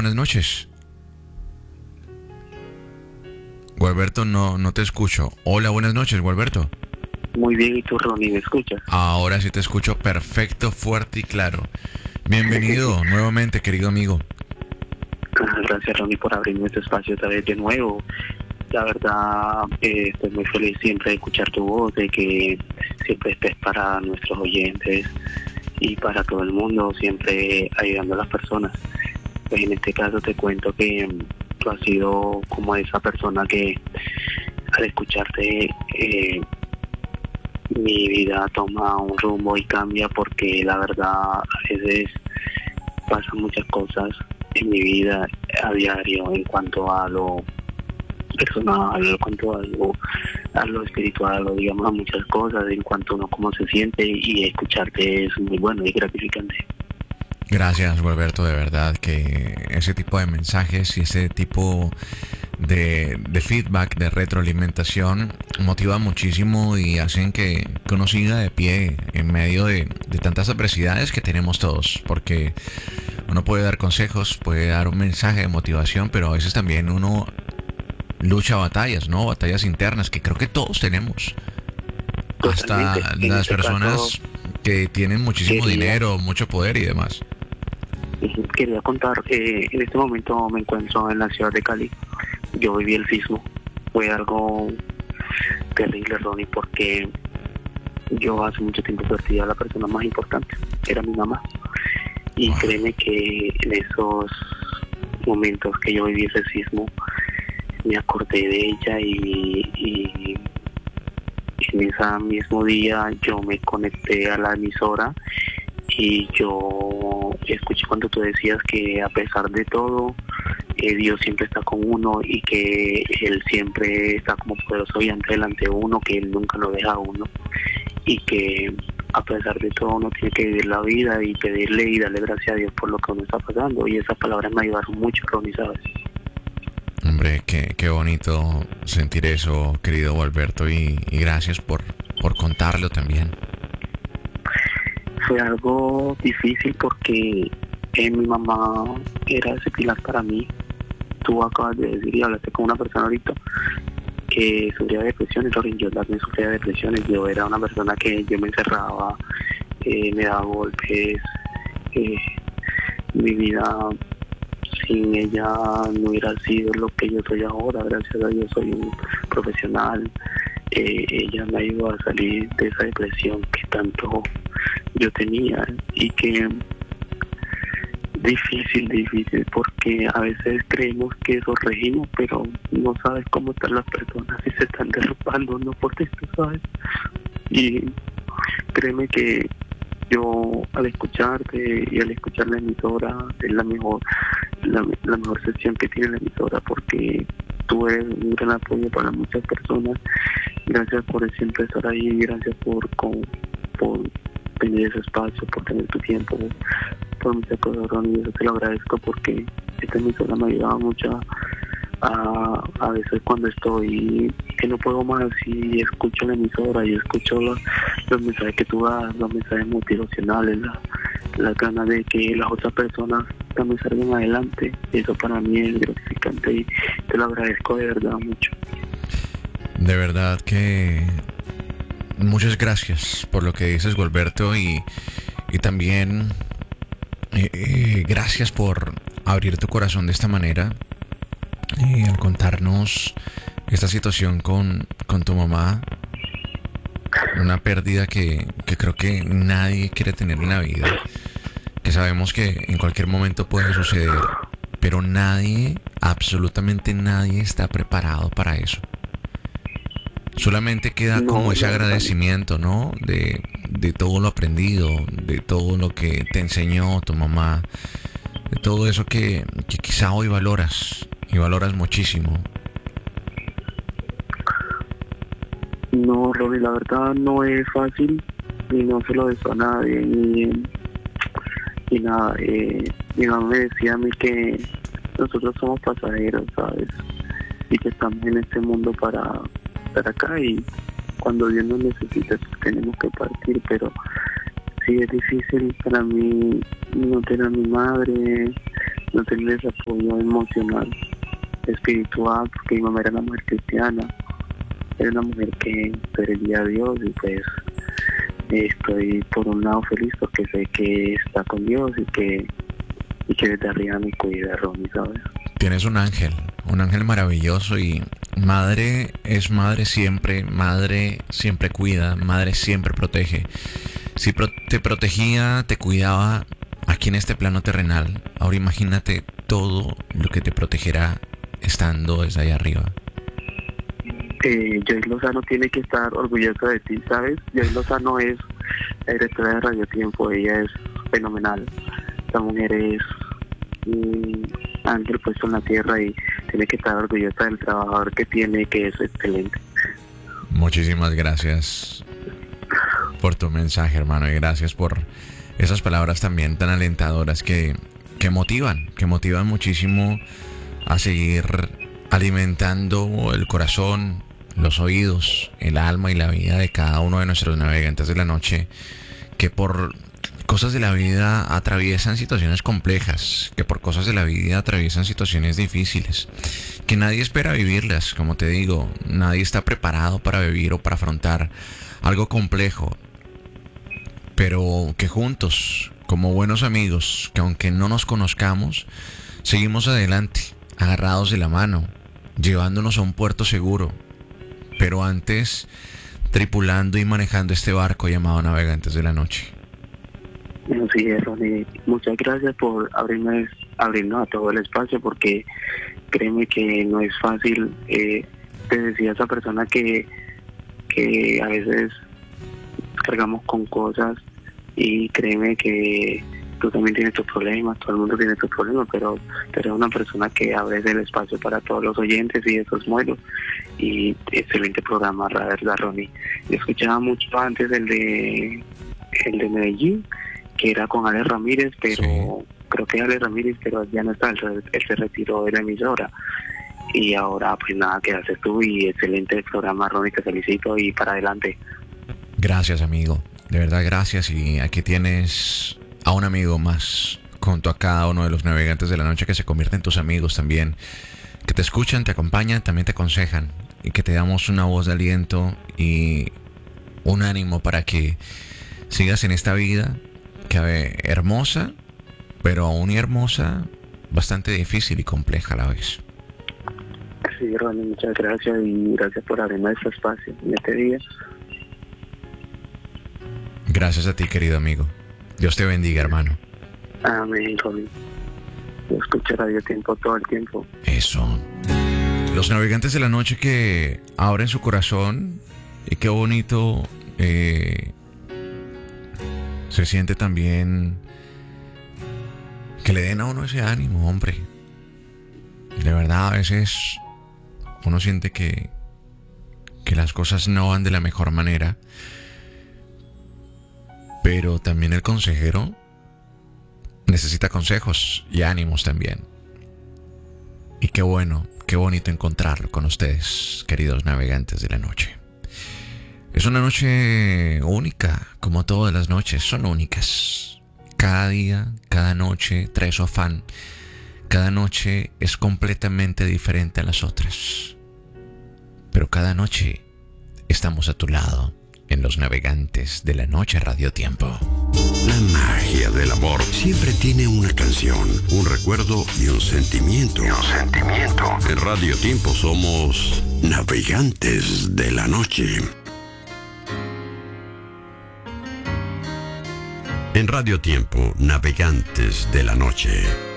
buenas noches. Gualberto, no te escucho. Hola, buenas noches, Gualberto. Muy bien, ¿y tú, Ronnie, me escuchas? Ahora sí te escucho perfecto, fuerte y claro. Bienvenido nuevamente, querido amigo. Gracias, Ronnie, por abrirme este espacio otra vez de nuevo. La verdad, estoy muy feliz siempre de escuchar tu voz, de que siempre estés para nuestros oyentes y para todo el mundo, siempre ayudando a las personas. Pues en este caso te cuento que tú has sido como esa persona que al escucharte mi vida toma un rumbo y cambia, porque la verdad a veces pasan muchas cosas en mi vida a diario en cuanto a lo personal, en cuanto a lo espiritual, o digamos a muchas cosas, en cuanto a uno cómo se siente, y escucharte es muy bueno y gratificante. Gracias, Gualberto, de verdad que ese tipo de mensajes y ese tipo de feedback, de retroalimentación, motiva muchísimo y hacen que uno siga de pie en medio de tantas adversidades que tenemos todos, porque uno puede dar consejos, puede dar un mensaje de motivación, pero a veces también uno lucha batallas, ¿no? Batallas internas que creo que todos tenemos. Totalmente. Hasta En las este caso, personas que tienen muchísimo quería dinero, mucho poder y demás. quería contar, en este momento me encuentro en la ciudad de Cali. Yo viví el sismo. Fue algo terrible, Ronnie, porque yo hace mucho tiempo perdí a la persona más importante, era mi mamá. Y Wow. créeme que en esos momentos que yo viví ese sismo, me acordé de ella, y en ese mismo día yo me conecté a la emisora, y yo escuché cuando tú decías que a pesar de todo, Dios siempre está con uno, y que Él siempre está como poderoso y delante de uno, que Él nunca lo deja a uno, y que a pesar de todo uno tiene que vivir la vida y pedirle y darle gracias a Dios por lo que uno está pasando. Y esas palabras me ayudaron mucho, Ronnie, ¿sabes? Hombre, qué bonito sentir eso, querido Alberto, y gracias por contarlo también. Fue algo difícil porque mi mamá era ese pilar para mí. Tú acabas de decir y hablaste con una persona ahorita que sufría de depresiones. Ronnie, yo también sufría de depresiones. Yo era una persona que yo me encerraba, me daba golpes. eh, Mi vida sin ella no hubiera sido lo que yo soy ahora. Gracias a Dios soy un profesional. Ella me ayudó a salir de esa depresión que tanto yo tenía, y que difícil, porque a veces creemos que eso regimos, pero no sabes cómo están las personas y se están derrumbando, no por esto, ¿sabes? Y créeme que yo, al escucharte y al escuchar la emisora, es la mejor sesión que tiene la emisora, porque tú eres un gran apoyo para muchas personas. Gracias por siempre estar ahí, gracias por tener ese espacio, por tener tu tiempo, por muchas cosas, Ronnie, y eso te lo agradezco, porque esta emisora me ayudaba mucho a veces cuando estoy que no puedo más, y escucho la emisora y escucho los mensajes que tú das, los mensajes motivacionales, la ganas de que las otras personas también salgan adelante. Eso para mí es gratificante y te lo agradezco de verdad mucho. De verdad que muchas gracias por lo que dices, Gualberto, y también gracias por abrir tu corazón de esta manera y al contarnos esta situación con tu mamá. Una pérdida que creo que nadie quiere tener en la vida, que sabemos que en cualquier momento puede suceder, pero nadie, absolutamente nadie está preparado para eso. Solamente queda como No, ese la verdad, agradecimiento, ¿no? De todo lo aprendido, de todo lo que te enseñó tu mamá, de todo eso que quizá hoy valoras y valoras muchísimo. no, Robbie, la verdad no es fácil, y no se lo deseo a nadie, y nada. Mi mamá me decía a mí que nosotros somos pasajeros, ¿sabes? Y que estamos en este mundo para estar acá, y cuando Dios nos necesita tenemos que partir. Pero sí es difícil para mí no tener a mi madre, no tener ese apoyo emocional, espiritual, porque mi mamá era una mujer cristiana, era una mujer que servía a Dios y pues estoy por un lado feliz porque sé que está con Dios y que desde arriba me cuida, Ronnie, ¿sabes? Tienes un ángel maravilloso y madre es madre siempre cuida, madre siempre protege. Si te protegía, te cuidaba aquí en este plano terrenal, ahora imagínate todo lo que te protegerá estando desde allá arriba. Joy Lozano tiene que estar orgullosa de ti, ¿sabes? Joy Lozano es la directora de Radio Tiempo, ella es fenomenal. Esta mujer es un ángel puesto en la tierra y tiene que estar orgullosa del trabajador que tiene, que es excelente. Muchísimas gracias por tu mensaje, hermano, y gracias por esas palabras también tan alentadoras que motivan muchísimo a seguir alimentando el corazón, los oídos, el alma y la vida de cada uno de nuestros navegantes de la noche, que por cosas de la vida atraviesan situaciones complejas, que por cosas de la vida atraviesan situaciones difíciles, que nadie espera vivirlas, como te digo, nadie está preparado para vivir o para afrontar algo complejo, pero que juntos, como buenos amigos, que aunque no nos conozcamos, seguimos adelante, agarrados de la mano, llevándonos a un puerto seguro, pero antes tripulando y manejando este barco llamado Navegantes de la Noche. Sí, Ronnie, muchas gracias por abrirnos a todo el espacio, porque créeme que no es fácil. Te decía esa persona que a veces cargamos con cosas, y créeme que tú también tienes tus problemas, todo el mundo tiene sus problemas, pero eres una persona que abre el espacio para todos los oyentes y esos muelos. Y excelente programa, la verdad, Ronnie. Yo escuchaba mucho antes el de Medellín, que era con Ale Ramírez, pero sí, creo que Ale Ramírez, pero ya no está, él se retiró de la emisora. Y ahora pues nada, que haces tú, y excelente programa, Ronnie, te felicito y para adelante. Gracias, amigo, de verdad gracias, y aquí tienes a un amigo más junto a cada uno de los navegantes de la noche que se convierten en tus amigos también, que te escuchan, te acompañan, también te aconsejan, y que te damos una voz de aliento y un ánimo para que sigas en esta vida que hermosa, pero aún hermosa, bastante difícil y compleja a la vez. Sí, Ronnie, muchas gracias, y gracias por abrirme este espacio en este día. Gracias a ti, querido amigo. Dios te bendiga, hermano. Amén, Ronnie. Yo escucho Radio Tiempo todo el tiempo. Eso. Los navegantes de la noche que abren su corazón, y qué bonito se siente también que le den a uno ese ánimo, hombre. De verdad, a veces uno siente que las cosas no van de la mejor manera, pero también el consejero necesita consejos y ánimos también. Y qué bueno, qué bonito encontrarlo con ustedes, queridos navegantes de la noche. Es una noche única, como todas las noches son únicas. Cada día, cada noche trae su afán. Cada noche es completamente diferente a las otras. Pero cada noche estamos a tu lado en Los Navegantes de la Noche Radio Tiempo. La magia del amor siempre tiene una canción, un recuerdo y un sentimiento. En Radio Tiempo somos Navegantes de la Noche. En Radio Tiempo, Navegantes de la Noche.